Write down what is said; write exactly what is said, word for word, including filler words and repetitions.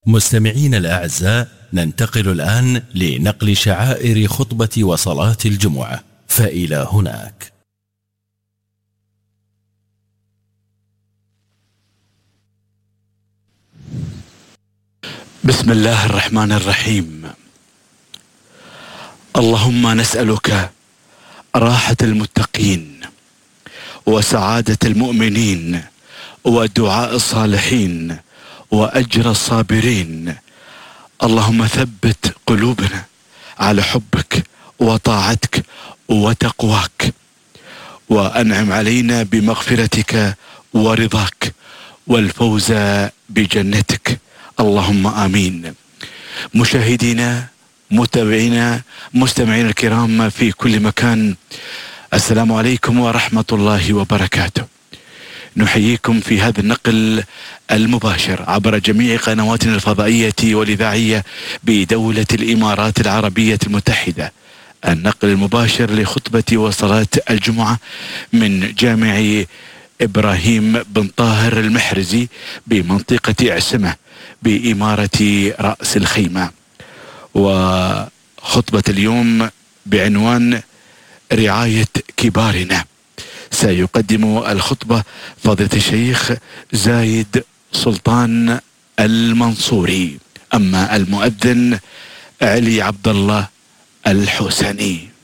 مستمعين الأعزاء، ننتقل الآن لنقل شعائر خطبة وصلاة الجمعة، فإلى هناك. بسم الله الرحمن الرحيم. اللهم نسألك راحة المتقين وسعادة المؤمنين ودعاء الصالحين وأجر الصابرين. اللهم ثبت قلوبنا على حبك وطاعتك وتقواك، وأنعم علينا بمغفرتك ورضاك والفوز بجنتك، اللهم آمين. مشاهدينا متابعينا مستمعينا الكرام في كل مكان، السلام عليكم ورحمة الله وبركاته. نحييكم في هذا النقل المباشر عبر جميع قنواتنا الفضائية والإذاعية بدولة الإمارات العربية المتحدة. النقل المباشر لخطبة وصلاة الجمعة من جامع إبراهيم بن طاهر المحرزي بمنطقة عسمة بإمارة رأس الخيمة. وخطبة اليوم بعنوان رعاية كبارنا. سيقدم الخطبة فضيلة الشيخ زايد سلطان المنصوري، أما المؤذن علي عبد الله الحسني.